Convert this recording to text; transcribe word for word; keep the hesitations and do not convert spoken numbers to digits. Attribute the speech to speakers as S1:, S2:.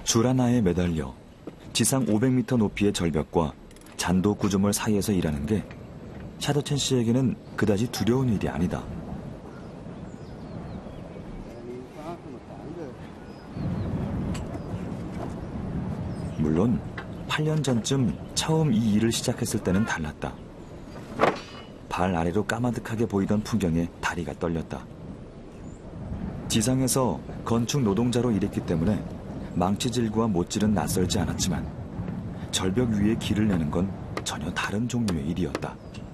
S1: 줄 하나에 매달려 지상 오백 미터 높이의 절벽과 잔도 구조물 사이에서 일하는 게 샤도첸 씨에게는 그다지 두려운 일이 아니다. 물론 팔 년 전쯤 처음 이 일을 시작했을 때는 달랐다. 발 아래로 까마득하게 보이던 풍경에 다리가 떨렸다. 지상에서 건축 노동자로 일했기 때문에 망치질과 못질은 낯설지 않았지만 절벽 위에 길을 내는 건 전혀 다른 종류의 일이었다.